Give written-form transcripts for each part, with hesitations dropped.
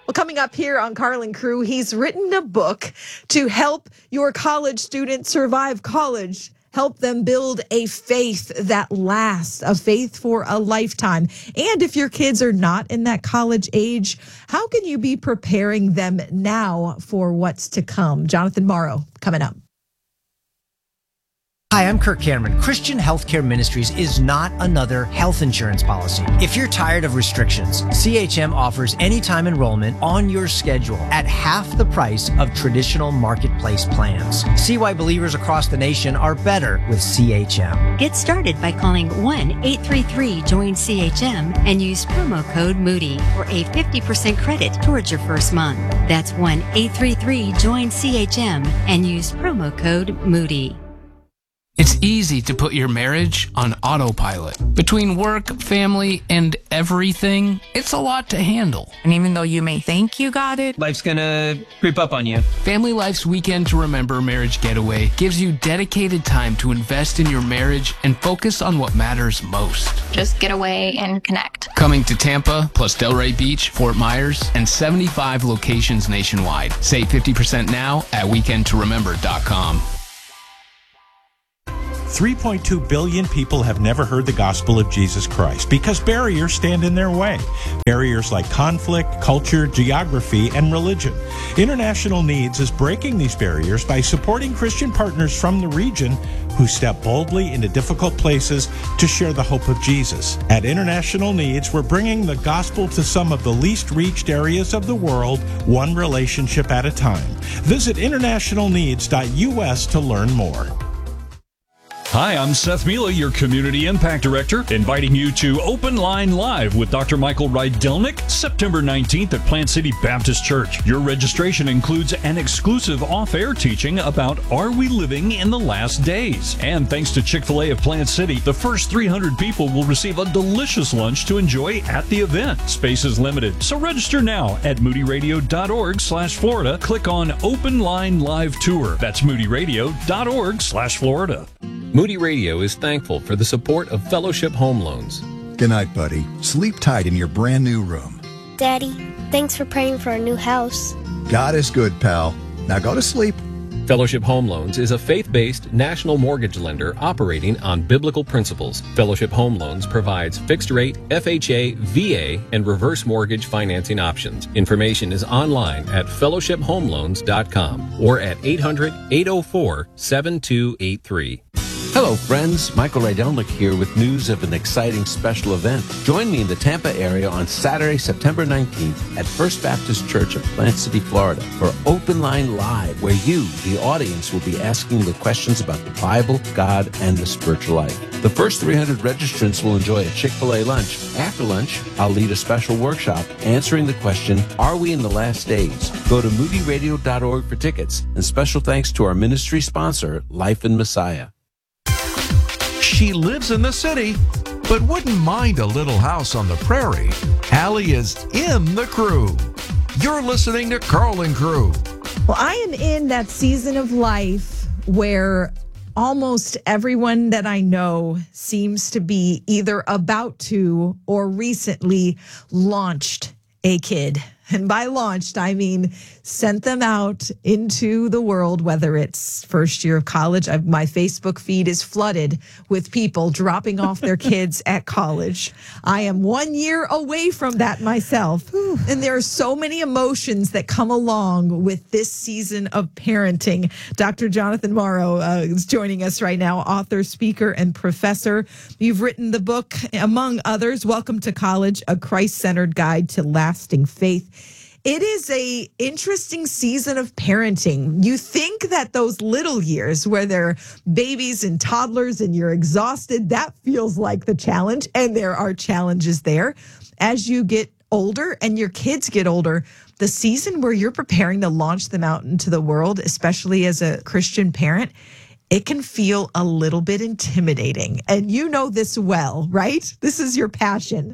Well, coming up here on Carlin Crew, he's written a book to help your college students survive college, help them build a faith that lasts, a faith for a lifetime. And if your kids are not in that college age, how can you be preparing them now for what's to come? Jonathan Morrow coming up. Hi, I'm Kirk Cameron. Christian Healthcare Ministries is not another health insurance policy. If you're tired of restrictions, CHM offers anytime enrollment on your schedule at half the price of traditional marketplace plans. See why believers across the nation are better with CHM. Get started by calling 1-833-JOIN-CHM and use promo code Moody for a 50% credit towards your first month. That's 1-833-JOIN-CHM and use promo code Moody. It's easy to put your marriage on autopilot. Between work, family, and everything, it's a lot to handle. And even though you may think you got it, life's gonna creep up on you. Family Life's Weekend to Remember Marriage Getaway gives you dedicated time to invest in your marriage and focus on what matters most. Just get away and connect. Coming to Tampa, plus Delray Beach, Fort Myers, and 75 locations nationwide. Save 50% now at weekendtoremember.com. 3.2 billion people have never heard the gospel of Jesus Christ because barriers stand in their way. Barriers like conflict, culture, geography, and religion. International Needs is breaking these barriers by supporting Christian partners from the region who step boldly into difficult places to share the hope of Jesus. At International Needs, we're bringing the gospel to some of the least reached areas of the world, one relationship at a time. Visit internationalneeds.us to learn more. Hi, I'm Seth Mila, your Community Impact Director, inviting you to Open Line Live with Dr. Michael Rydelnik, September 19th at Plant City Baptist Church. Your registration includes an exclusive off-air teaching about Are We Living in the Last Days? And thanks to Chick-fil-A of Plant City, the first 300 people will receive a delicious lunch to enjoy at the event. Space is limited, so register now at moodyradio.org/Florida. Click on Open Line Live Tour. That's moodyradio.org/Florida. Moody Radio is thankful for the support of Fellowship Home Loans. Good night, buddy. Sleep tight in your brand new room. Daddy, thanks for praying for our new house. God is good, pal. Now go to sleep. Fellowship Home Loans is a faith-based national mortgage lender operating on biblical principles. Fellowship Home Loans provides fixed-rate, FHA, VA, and reverse mortgage financing options. Information is online at fellowshiphomeloans.com or at 800-804-7283. Hello, friends. Michael Rydelnik here with news of an exciting special event. Join me in the Tampa area on Saturday, September 19th at First Baptist Church of Plant City, Florida for Open Line Live, where you, the audience, will be asking the questions about the Bible, God, and the spiritual life. The first 300 registrants will enjoy a Chick-fil-A lunch. After lunch, I'll lead a special workshop answering the question, Are we in the last days? Go to moodyradio.org for tickets. And special thanks to our ministry sponsor, Life in Messiah. She lives in the city, but wouldn't mind a little house on the prairie. Allie is in the crew. You're listening to Carlin Crew. Well, I am in that season of life where almost everyone that I know seems to be either about to or recently launched a kid. And by launched, I mean sent them out into the world, whether it's first year of college. My Facebook feed is flooded with people dropping off their kids at college. I am 1 year away from that myself. And there are so many emotions that come along with this season of parenting. Dr. Jonathan Morrow is joining us right now, author, speaker, and professor. You've written the book, among others, Welcome to College, A Christ-Centered Guide to Lasting Faith. It is a interesting season of parenting. You think that those little years where they're babies and toddlers and you're exhausted, that feels like the challenge. And there are challenges there. As you get older and your kids get older, the season where you're preparing to launch them out into the world, especially as a Christian parent, it can feel a little bit intimidating. And you know this well, right? This is your passion.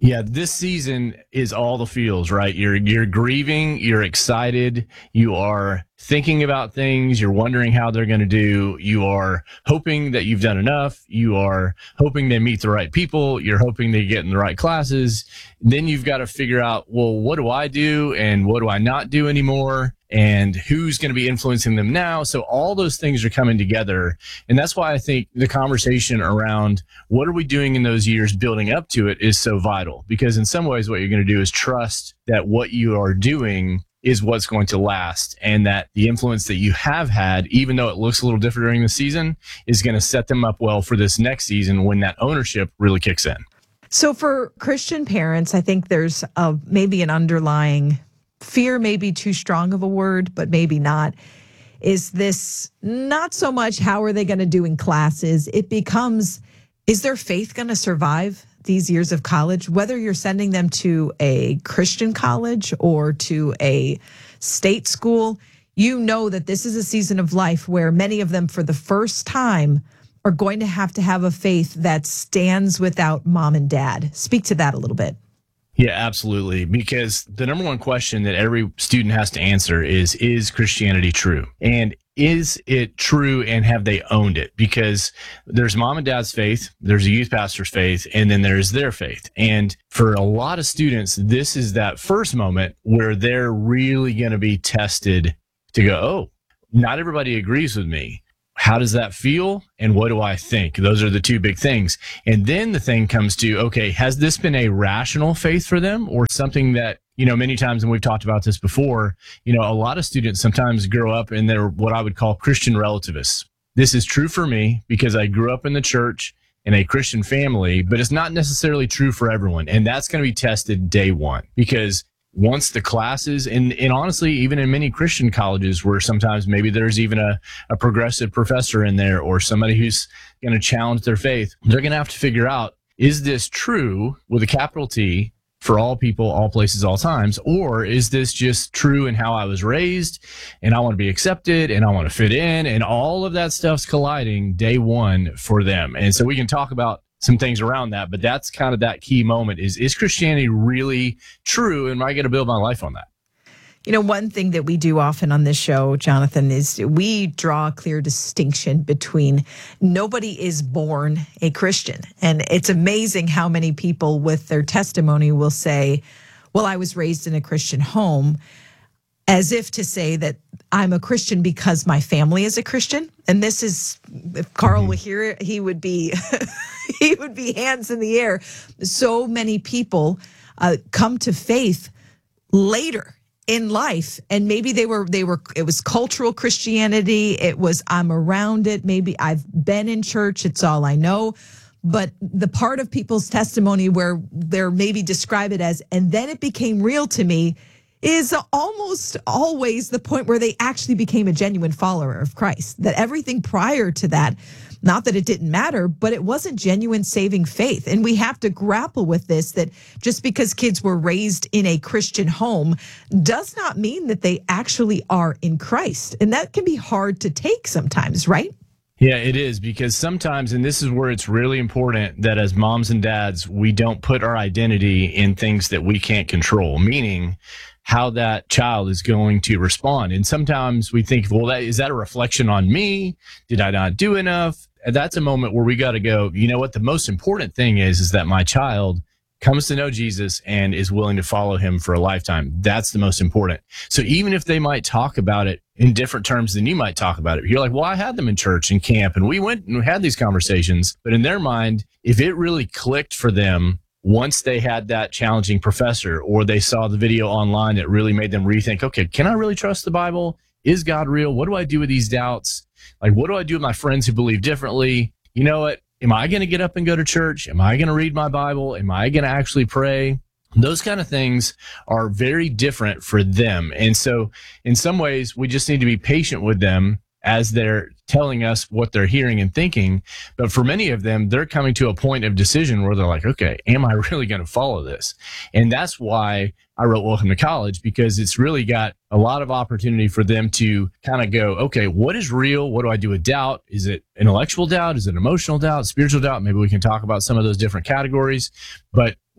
Yeah, this season is all the feels, right? You're grieving, you're excited, you are thinking about things, you're wondering how they're going to do, you are hoping that you've done enough, you are hoping they meet the right people, you're hoping they get in the right classes. Then you've got to figure out, well, what do I do and what do I not do anymore? And who's going to be influencing them now? So all those things are coming together. And that's why I think the conversation around what are we doing in those years building up to it is so vital. Because in some ways, what you're going to do is trust that what you are doing is what's going to last, and that the influence that you have had, even though it looks a little different during the season, is going to set them up well for this next season when that ownership really kicks in. So for Christian parents, I think there's maybe an underlying fear, maybe too strong of a word, but maybe not. Is this not so much how are they going to do in classes? It becomes, is their faith going to survive these years of college? Whether you're sending them to a Christian college or to a state school, you know that this is a season of life where many of them for the first time are going to have a faith that stands without mom and dad. Speak to that a little bit. Yeah, absolutely. Because the number one question that every student has to answer is Christianity true? And is it true, and have they owned it? Because there's mom and dad's faith, there's a youth pastor's faith, and then there's their faith. And for a lot of students, this is that first moment where they're really going to be tested to go, oh, not everybody agrees with me. How does that feel? And what do I think? Those are the two big things. And then the thing comes to, okay, has this been a rational faith for them, or something that, many times, and we've talked about this before, a lot of students sometimes grow up and they're what I would call Christian relativists. This is true for me because I grew up in the church in a Christian family, but it's not necessarily true for everyone. And that's going to be tested day one, because once the classes, and honestly, even in many Christian colleges where sometimes maybe there's even a progressive professor in there or somebody who's going to challenge their faith, they're going to have to figure out, is this true with a capital T for all people, all places, all times, or is this just true in how I was raised and I want to be accepted and I want to fit in, and all of that stuff's colliding day one for them. And so we can talk about some things around that, but that's kind of that key moment is Christianity really true, and am I going to build my life on that? One thing that we do often on this show, Jonathan, is we draw a clear distinction between nobody is born a Christian. And it's amazing how many people with their testimony will say, well, I was raised in a Christian home, as if to say that I'm a Christian because my family is a Christian. And this is, if Carl were here, he would be he would be hands in the air. So many people come to faith later in life, and maybe it was cultural Christianity. It was, I'm around it. Maybe I've been in church. It's all I know. But the part of people's testimony where they're maybe describe it as, and then it became real to me, is almost always the point where they actually became a genuine follower of Christ. That everything prior to that, not that it didn't matter, but it wasn't genuine saving faith. And we have to grapple with this, that just because kids were raised in a Christian home does not mean that they actually are in Christ. And that can be hard to take sometimes, right? Yeah, it is, because sometimes, and this is where it's really important that as moms and dads, we don't put our identity in things that we can't control, meaning how that child is going to respond. And sometimes we think, well, is that a reflection on me? Did I not do enough? And that's a moment where we got to go, you know what? The most important thing is that my child comes to know Jesus and is willing to follow him for a lifetime. That's the most important. So even if they might talk about it in different terms than you might talk about it, you're like, well, I had them in church and camp and we went and had these conversations. But in their mind, if it really clicked for them once they had that challenging professor, or they saw the video online that really made them rethink, okay, can I really trust the Bible? Is God real? What do I do with these doubts? Like, what do I do with my friends who believe differently? You know what? Am I going to get up and go to church? Am I going to read my Bible? Am I going to actually pray? Those kind of things are very different for them. And so in some ways, we just need to be patient with them as they're telling us what they're hearing and thinking. But for many of them, they're coming to a point of decision where they're like, okay, am I really going to follow this? And that's why I wrote Welcome to College, because it's really got a lot of opportunity for them to kind of go, okay, what is real? What do I do with doubt? Is it intellectual doubt? Is it emotional doubt? Spiritual doubt? Maybe we can talk about some of those different categories. But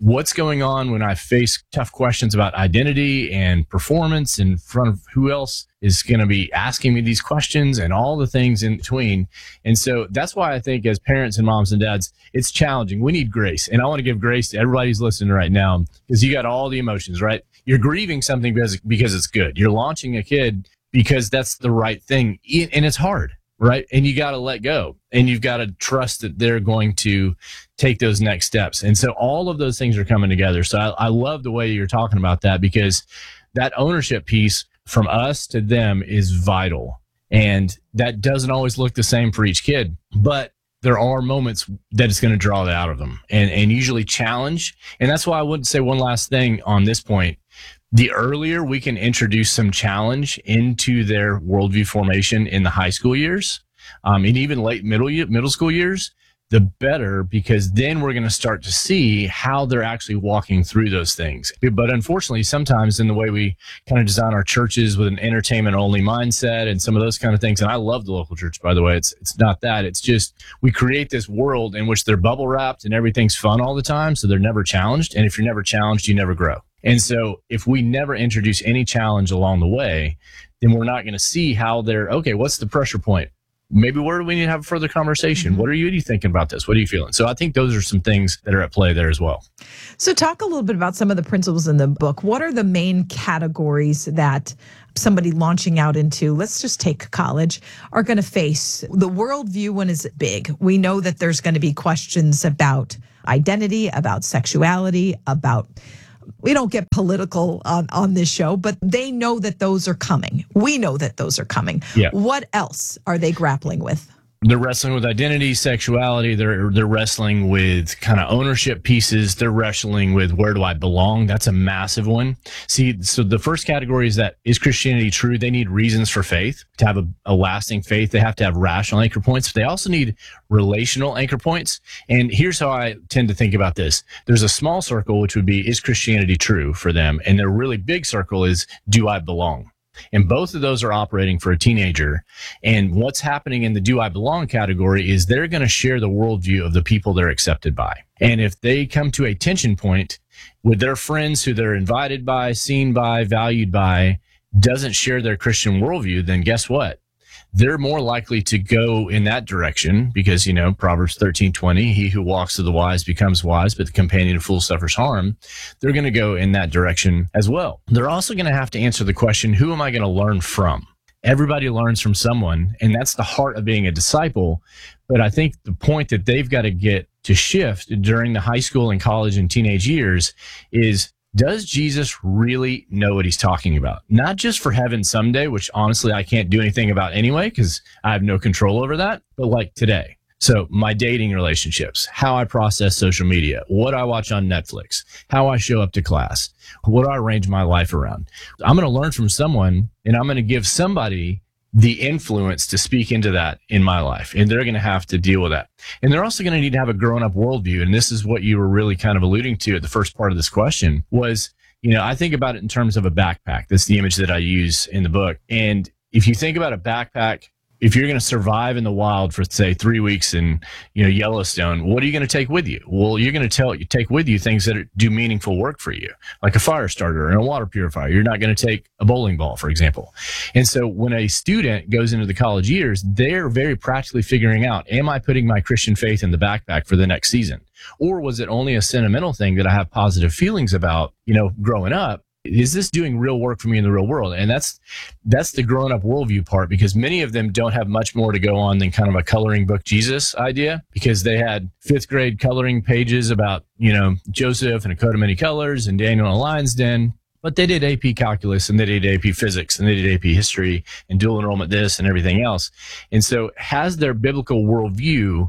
what's going on when I face tough questions about identity and performance in front of who else is going to be asking me these questions and all the things in between. And so that's why I think as parents and moms and dads, it's challenging. We need grace. And I want to give grace to everybody who's listening right now, because you got all the emotions, right? You're grieving something because it's good. You're launching a kid because that's the right thing. And it's hard, right? And you got to let go, and you've got to trust that they're going to take those next steps. And so all of those things are coming together. So I love the way you're talking about that, because that ownership piece from us to them is vital. And that doesn't always look the same for each kid, but there are moments that it's going to draw that out of them and usually challenge. And that's why I would say one last thing on this point. The earlier we can introduce some challenge into their worldview formation in the high school years, and even late middle school years, the better, because then we're going to start to see how they're actually walking through those things. But unfortunately, sometimes in the way we kind of design our churches with an entertainment only mindset and some of those kind of things, and I love the local church, by the way, it's not that. It's just we create this world in which they're bubble wrapped and everything's fun all the time, so they're never challenged. And if you're never challenged, you never grow. And so if we never introduce any challenge along the way, then we're not going to see how they're, okay, what's the pressure point? Maybe where do we need to have a further conversation? What are you thinking about this? What are you feeling? So I think those are some things that are at play there as well. So talk a little bit about some of the principles in the book. What are the main categories that somebody launching out into, let's just take college, are going to face? The worldview one is big. We know that there's going to be questions about identity, about sexuality, about... We don't get political on this show, but they know that those are coming. We know that those are coming. Yeah. What else are they grappling with? They're wrestling with identity, sexuality. They're wrestling with kind of ownership pieces. They're wrestling with where do I belong? That's a massive one. See, so the first category is that, is Christianity true? They need reasons for faith. To have a lasting faith, they have to have rational anchor points, but they also need relational anchor points. And here's how I tend to think about this. There's a small circle, which would be, is Christianity true for them? And their really big circle is, do I belong? And both of those are operating for a teenager. And what's happening in the do I belong category is they're going to share the worldview of the people they're accepted by. And if they come to a tension point with their friends who they're invited by, seen by, valued by, doesn't share their Christian worldview, then guess what? They're more likely to go in that direction because, you know, Proverbs 13:20, he who walks with the wise becomes wise, but the companion of fools suffers harm. They're going to go in that direction as well. They're also going to have to answer the question, who am I going to learn from? Everybody learns from someone, and that's the heart of being a disciple. But I think the point that they've got to get to shift during the high school and college and teenage years is, does Jesus really know what he's talking about? Not just for heaven someday, which honestly I can't do anything about anyway because I have no control over that, but like today. So my dating relationships, how I process social media, what I watch on Netflix, how I show up to class, what do I arrange my life around? I'm going to learn from someone, and I'm going to give somebody the influence to speak into that in my life. And they're going to have to deal with that. And they're also going to need to have a grown-up worldview. And this is what you were really kind of alluding to at the first part of this question was, you know, I think about it in terms of a backpack. That's the image that I use in the book. And if you think about a backpack, if you're going to survive in the wild for, say, 3 weeks in, you know, Yellowstone, what are you going to take with you? Well, you're going to take with you things that do meaningful work for you, like a fire starter and a water purifier. You're not going to take a bowling ball, for example. And so when a student goes into the college years, they're very practically figuring out, am I putting my Christian faith in the backpack for the next season? Or was it only a sentimental thing that I have positive feelings about, you know, growing up? Is this doing real work for me in the real world? And that's the grown-up worldview part, because many of them don't have much more to go on than kind of a coloring book Jesus idea, because they had 5th grade coloring pages about, you know, Joseph and a coat of many colors and Daniel in a lion's den. But they did AP calculus and they did AP physics and they did AP history and dual enrollment this and everything else. And so has their biblical worldview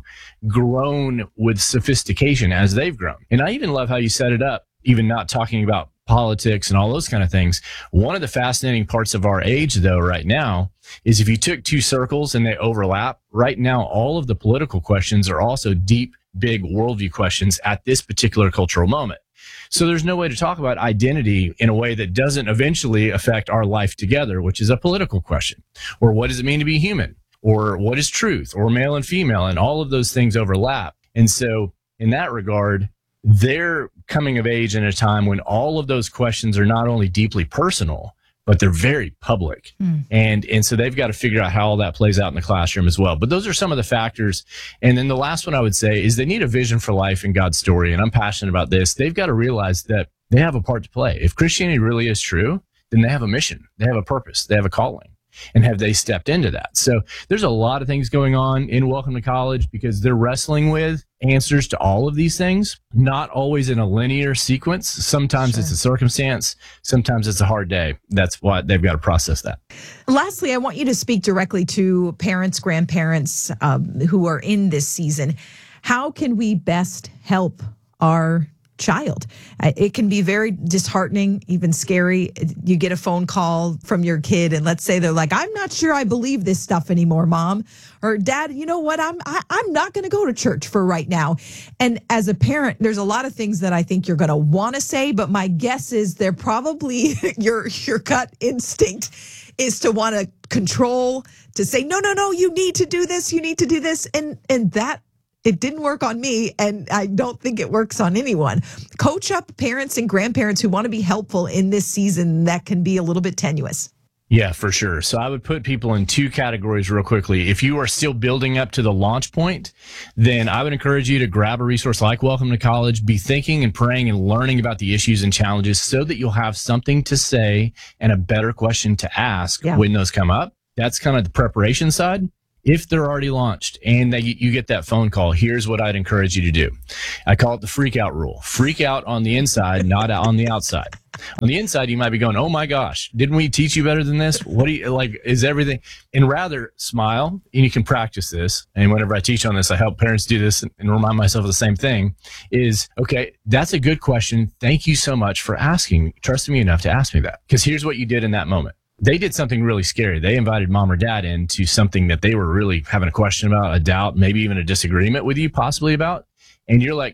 grown with sophistication as they've grown? And I even love how you set it up, even not talking about politics and all those kind of things. One of the fascinating parts of our age, though, right now, is if you took two circles and they overlap, right now, all of the political questions are also deep, big worldview questions at this particular cultural moment. So there's no way to talk about identity in a way that doesn't eventually affect our life together, which is a political question. Or what does it mean to be human? Or what is truth? Or male and female? And all of those things overlap. And so in that regard, they're coming of age in a time when all of those questions are not only deeply personal, but they're very public. And so they've got to figure out how all that plays out in the classroom as well. But those are some of the factors. And then the last one I would say is they need a vision for life in God's story. And I'm passionate about this. They've got to realize that they have a part to play. If Christianity really is true, then they have a mission, they have a purpose, they have a calling. And have they stepped into that? So there's a lot of things going on in Welcome to College because they're wrestling with answers to all of these things, not always in a linear sequence. Sometimes it's a circumstance. Sometimes it's a hard day. That's why they've got to process that. Lastly, I want you to speak directly to parents, grandparents who are in this season. How can we best help our child? It can be very disheartening, even scary. You get a phone call from your kid and let's say they're like, I'm not sure I believe this stuff anymore, Mom, or Dad, you know what? I'm not going to go to church for right now. And as a parent, there's a lot of things that I think you're going to want to say, but my guess is they're probably your gut instinct is to want to control, to say, no, you need to do this. You need to do this. And that, it didn't work on me, and I don't think it works on anyone. Coach up parents and grandparents who want to be helpful in this season that can be a little bit tenuous. Yeah, for sure. So I would put people in two categories real quickly. If you are still building up to the launch point, then I would encourage you to grab a resource like Welcome to College, be thinking and praying and learning about the issues and challenges so that you'll have something to say and a better question to ask when those come up. That's kind of the preparation side. If they're already launched and you get that phone call, here's what I'd encourage you to do. I call it the freak out rule. Freak out on the inside, not on the outside. On the inside, you might be going, oh my gosh, didn't we teach you better than this? What do you like? Is everything? And rather smile, and you can practice this. And whenever I teach on this, I help parents do this and remind myself of the same thing is, okay, that's a good question. Thank you so much for asking, trusting me enough to ask me that. Because here's what you did in that moment. They did something really scary. They invited Mom or Dad into something that they were really having a question about, a doubt, maybe even a disagreement with you possibly about. And you're like,